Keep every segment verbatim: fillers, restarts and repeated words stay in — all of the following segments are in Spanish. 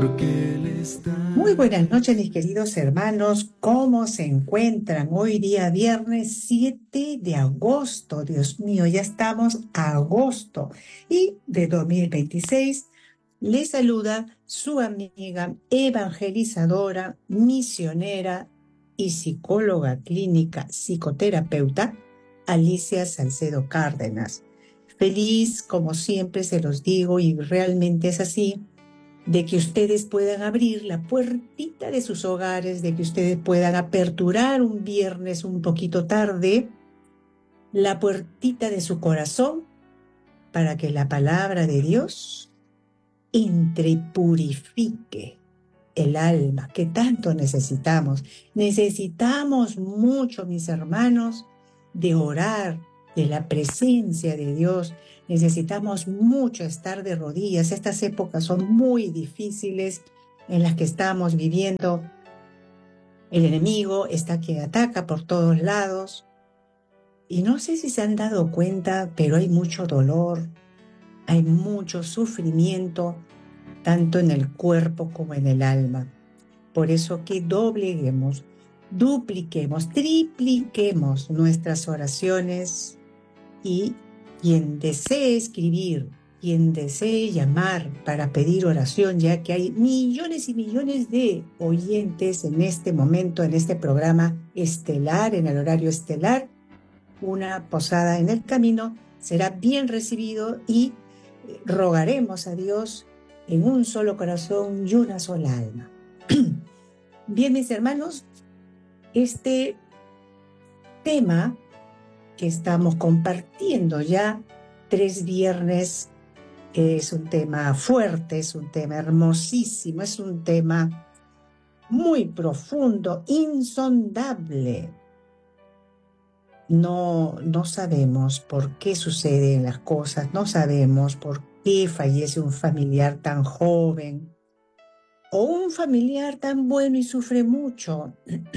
porque Él está. Muy buenas noches, mis queridos hermanos. ¿Cómo se encuentran hoy día viernes siete de agosto? Dios mío, ya estamos a agosto y de dos mil veintiséis. Les saluda su amiga evangelizadora, misionera y psicóloga clínica, psicoterapeuta, Alicia Salcedo Cárdenas. Feliz, como siempre se los digo, y realmente es así, de que ustedes puedan abrir la puertita de sus hogares, de que ustedes puedan aperturar un viernes un poquito tarde la puertita de su corazón para que la palabra de Dios entre y purifique el alma que tanto necesitamos. Necesitamos mucho, mis hermanos, de orar, de la presencia de Dios. Necesitamos mucho estar de rodillas. Estas épocas son muy difíciles en las que estamos viviendo. El enemigo está que ataca por todos lados. Y no sé si se han dado cuenta, pero hay mucho dolor, hay mucho sufrimiento, tanto en el cuerpo como en el alma. Por eso que dobleguemos, dupliquemos, tripliquemos nuestras oraciones, y quien desee escribir, quien desee llamar para pedir oración, ya que hay millones y millones de oyentes en este momento, en este programa estelar, en el horario estelar, una posada en el camino será bien recibido y rogaremos a Dios en un solo corazón y una sola alma. Bien, mis hermanos, este tema que estamos compartiendo ya tres viernes es un tema fuerte, es un tema hermosísimo, es un tema muy profundo, insondable. No, no sabemos por qué suceden las cosas, no sabemos por qué fallece un familiar tan joven o un familiar tan bueno y sufre mucho.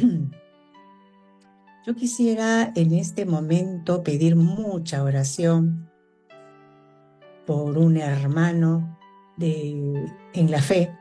Yo quisiera en este momento pedir mucha oración por un hermano de, en la fe.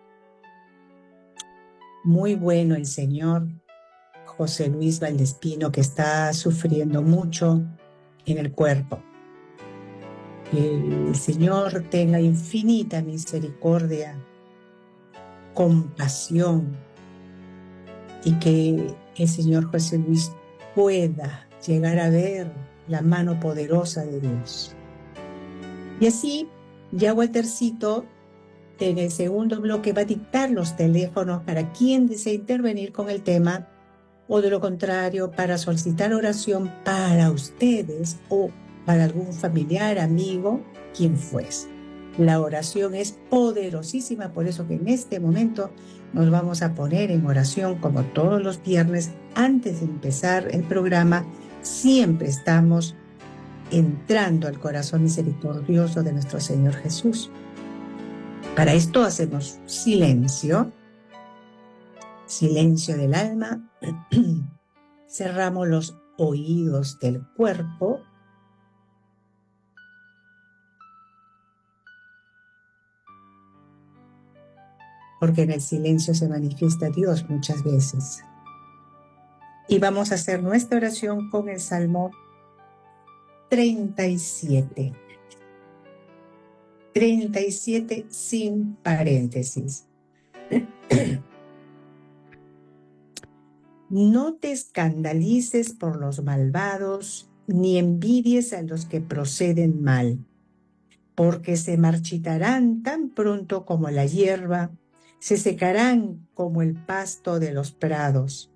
Muy bueno el Señor, José Luis Valdespino, que está sufriendo mucho en el cuerpo. Que el Señor tenga infinita misericordia, compasión, y que el Señor José Luis pueda llegar a ver la mano poderosa de Dios. Y así, ya Waltercito, en el segundo bloque, va a dictar los teléfonos para quien desee intervenir con el tema, o de lo contrario, para solicitar oración para ustedes o para algún familiar, amigo, quien fuese. La oración es poderosísima, por eso que en este momento nos vamos a poner en oración como todos los viernes. Antes de empezar el programa, siempre estamos entrando al corazón misericordioso de nuestro Señor Jesús. Para esto hacemos silencio, silencio del alma, cerramos los oídos del cuerpo, porque en el silencio se manifiesta Dios muchas veces. Y vamos a hacer nuestra oración con el Salmo treinta y siete. treinta y siete sin paréntesis. No te escandalices por los malvados, ni envidies a los que proceden mal, porque se marchitarán tan pronto como la hierba, se secarán como el pasto de los prados.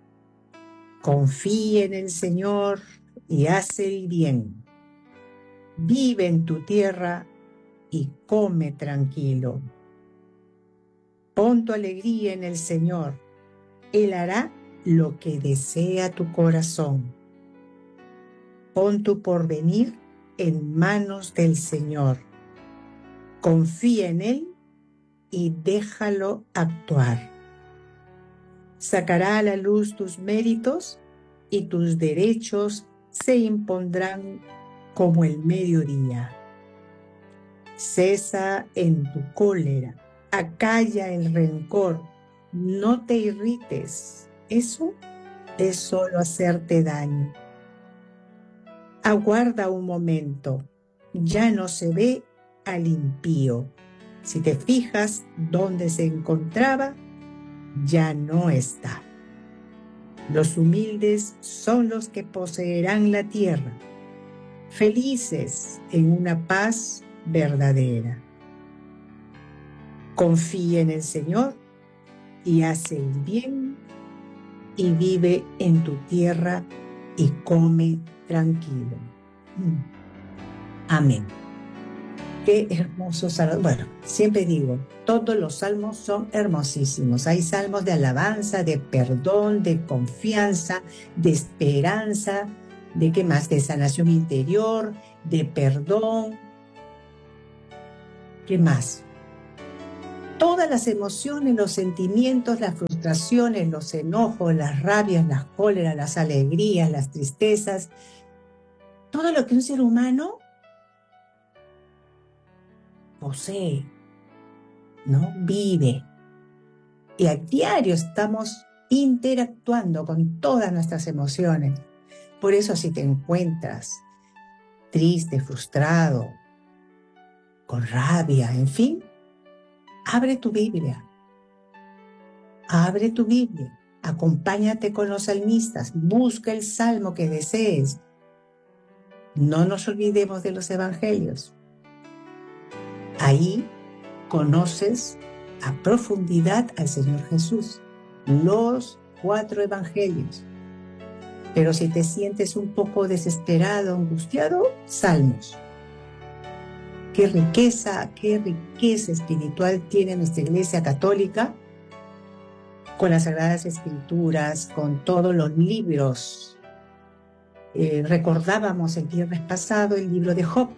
Confía en el Señor y haz el bien. Vive en tu tierra y come tranquilo. Pon tu alegría en el Señor. Él hará lo que desea tu corazón. Pon tu porvenir en manos del Señor. Confía en Él y déjalo actuar. Sacará a la luz tus méritos y tus derechos se impondrán como el mediodía. Cesa en tu cólera, acalla el rencor, no te irrites. Eso es solo hacerte daño. Aguarda un momento, ya no se ve al impío. Si te fijas dónde se encontraba, ya no está. Los humildes son los que poseerán la tierra, felices en una paz verdadera. Confía en el Señor y hace el bien y vive en tu tierra y come tranquilo. Amén. Qué hermosos salmos. Bueno, siempre digo, todos los salmos son hermosísimos. Hay salmos de alabanza, de perdón, de confianza, de esperanza, de qué más, de sanación interior, de perdón. ¿Qué más? Todas las emociones, los sentimientos, las frustraciones, los enojos, las rabias, las cóleras, las alegrías, las tristezas, todo lo que un ser humano posee, ¿no? Vive. Y a diario estamos interactuando con todas nuestras emociones. Por eso si te encuentras triste, frustrado, con rabia, en fin, abre tu Biblia. Abre tu Biblia. Acompáñate con los salmistas. Busca el salmo que desees. No nos olvidemos de los evangelios. Ahí conoces a profundidad al Señor Jesús, los cuatro evangelios. Pero si te sientes un poco desesperado, angustiado, salmos. Qué riqueza, qué riqueza espiritual tiene nuestra Iglesia Católica con las Sagradas Escrituras, con todos los libros. Eh, recordábamos el viernes pasado el libro de Job.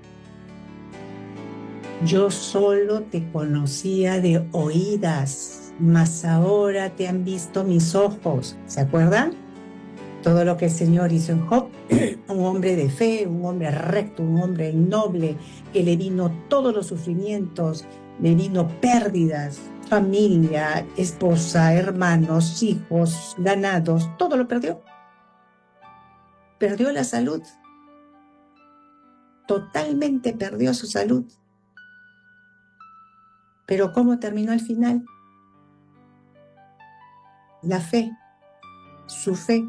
Yo solo te conocía de oídas, mas ahora te han visto mis ojos. ¿Se acuerdan? Todo lo que el Señor hizo en Job, un hombre de fe, un hombre recto, un hombre noble, que le vino todos los sufrimientos, le vino pérdidas, familia, esposa, hermanos, hijos, ganados, todo lo perdió. Perdió la salud. Totalmente perdió su salud. Pero ¿cómo terminó al final? La fe, su fe.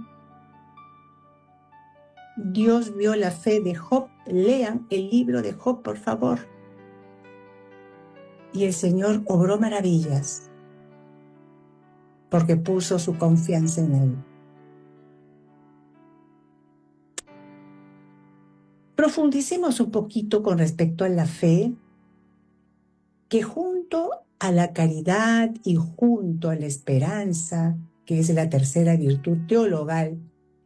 Dios vio la fe de Job. Lean el libro de Job, por favor. Y el Señor obró maravillas porque puso su confianza en Él. Profundicemos un poquito con respecto a la fe, que junto a la caridad y junto a la esperanza, que es la tercera virtud teologal,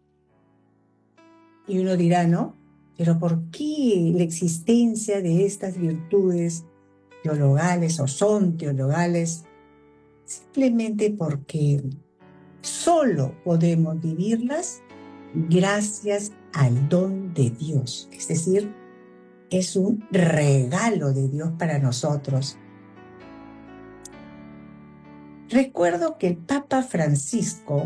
y uno dirá, ¿no? Pero ¿por qué la existencia de estas virtudes teologales o son teologales? Simplemente porque solo podemos vivirlas gracias al don de Dios. Es decir, es un regalo de Dios para nosotros. Recuerdo que el Papa Francisco,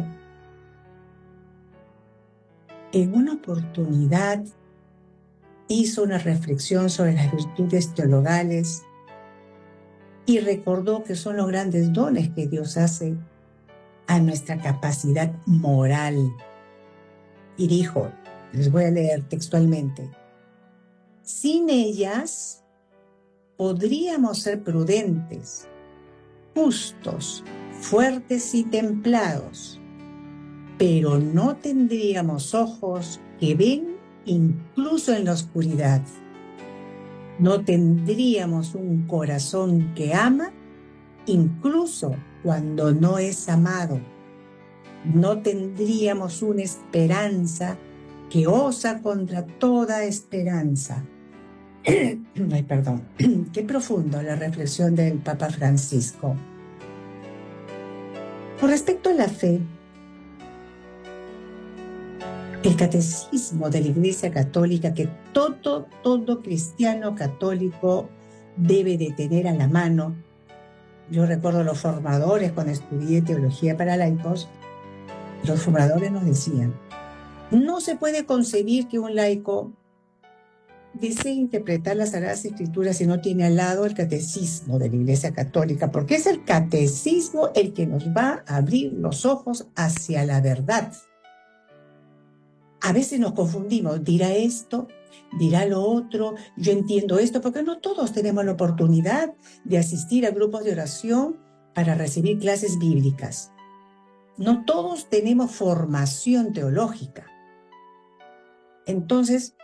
en una oportunidad, hizo una reflexión sobre las virtudes teologales y recordó que son los grandes dones que Dios hace a nuestra capacidad moral. Y dijo, les voy a leer textualmente, sin ellas podríamos ser prudentes, justos, fuertes y templados, pero no tendríamos ojos que ven incluso en la oscuridad. No tendríamos un corazón que ama incluso cuando no es amado. No tendríamos una esperanza que osa contra toda esperanza. Ay, perdón. Qué profundo la reflexión del Papa Francisco. Con respecto a la fe, el catecismo de la Iglesia Católica, que todo, todo cristiano católico debe de tener a la mano, Yo recuerdo los formadores cuando estudié teología para laicos, los formadores nos decían, no se puede concebir que un laico desee interpretar las Sagradas Escrituras si no tiene al lado el catecismo de la Iglesia Católica, porque es el catecismo el que nos va a abrir los ojos hacia la verdad. A veces nos confundimos, dirá esto, dirá lo otro, yo entiendo esto, porque no todos tenemos la oportunidad de asistir a grupos de oración para recibir clases bíblicas. No todos tenemos formación teológica. Entonces,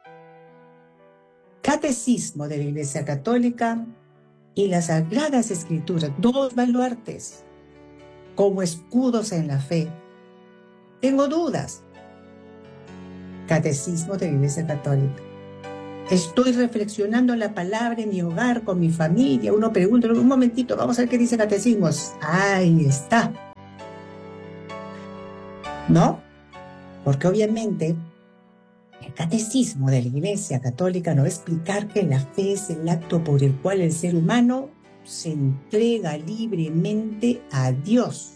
Catecismo de la Iglesia Católica y las Sagradas Escrituras, dos baluartes, como escudos en la fe. Tengo dudas. Catecismo de la Iglesia Católica. Estoy reflexionando la palabra en mi hogar, con mi familia. Uno pregunta, un momentito, vamos a ver qué dice Catecismo. Ahí está. ¿No? Porque obviamente el Catecismo de la Iglesia Católica nos va a explicar que la fe es el acto por el cual el ser humano se entrega libremente a Dios.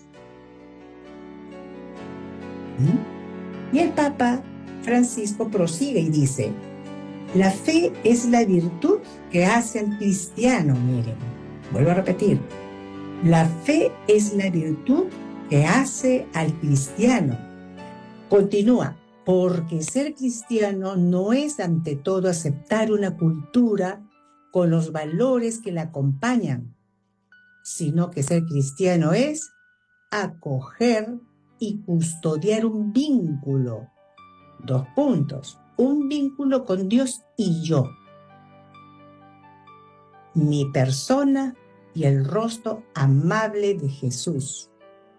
¿Mm? Y el Papa Francisco prosigue y dice, la fe es la virtud que hace al cristiano, miren, vuelvo a repetir, la fe es la virtud que hace al cristiano. Continúa, porque ser cristiano no es ante todo aceptar una cultura con los valores que la acompañan, sino que ser cristiano es acoger y custodiar un vínculo. Dos puntos. Un vínculo con Dios y yo. Mi persona y el rostro amable de Jesús.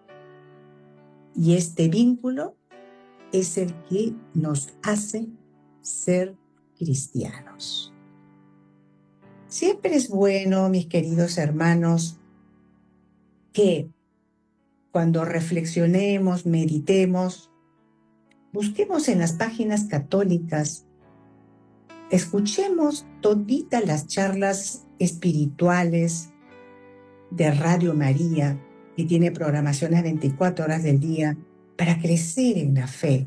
Y este vínculo es el que nos hace ser cristianos. Siempre es bueno, mis queridos hermanos, que cuando reflexionemos, meditemos, busquemos en las páginas católicas, escuchemos toditas las charlas espirituales de Radio María, que tiene programaciones veinticuatro horas del día, para crecer en la fe,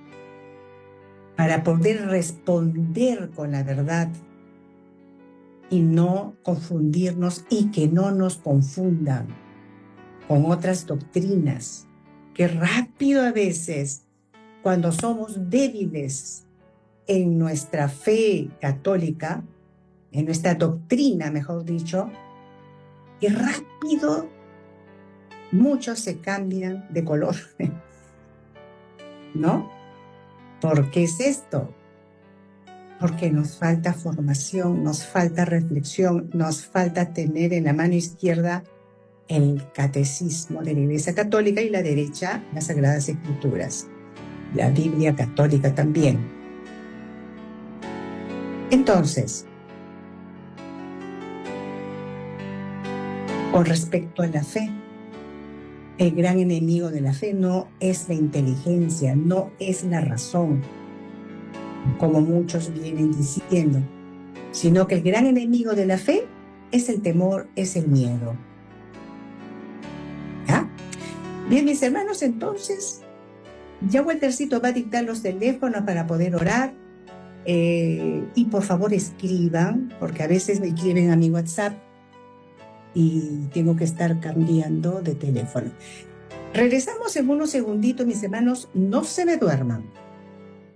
para poder responder con la verdad y no confundirnos y que no nos confundan con otras doctrinas, que rápido a veces, cuando somos débiles en nuestra fe católica, en nuestra doctrina, mejor dicho, y rápido muchos se cambian de color, ¿no? ¿Por qué es esto? Porque nos falta formación, nos falta reflexión, nos falta tener en la mano izquierda el catecismo de la Iglesia Católica y la derecha las Sagradas Escrituras, la Biblia Católica también. Entonces, con respecto a la fe, el gran enemigo de la fe no es la inteligencia, no es la razón, como muchos vienen diciendo, sino que el gran enemigo de la fe es el temor, es el miedo. ¿Ya? Bien, mis hermanos, entonces, ya Waltercito va a dictar los teléfonos para poder orar. Eh, y por favor escriban, porque a veces me escriben a mi WhatsApp y tengo que estar cambiando de teléfono. Regresamos en unos segunditos, mis hermanos, no se me duerman.